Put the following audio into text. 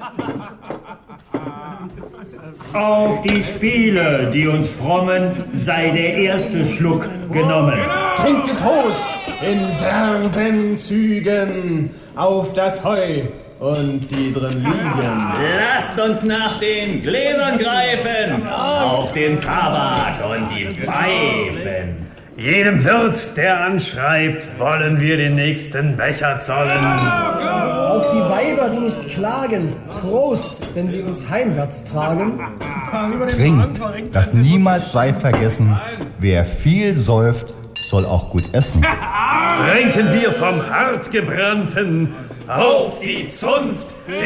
Auf die Spiele, die uns frommen, sei der erste Schluck genommen. Trinket Toast in derben Zügen auf das Heu und die drin liegen. Lasst uns nach den Gläsern greifen, auf den Tabak und die Pfeifen. Jedem Wirt, der anschreibt, wollen wir den nächsten Becher zollen. Auf die Weiber, die nicht klagen, Prost, wenn sie uns heimwärts tragen. Trink, dass niemals sei vergessen, wer viel säuft, soll auch gut essen. Tränken wir vom Hartgebrannten, auf die Zunft